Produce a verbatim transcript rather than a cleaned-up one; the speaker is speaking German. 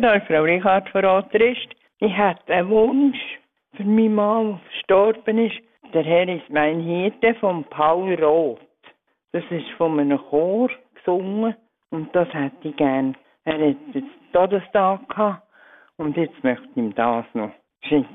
noch Frau Richard verraten ist, ich hätte einen Wunsch für meinen Mann, der verstorben ist. Der Herr ist mein Hirte von Paul Roth. Das ist von einem Chor gesungen und das hätte ich gern. Er hat jetzt Todestag gehabt und jetzt möchte ich ihm das noch schenken.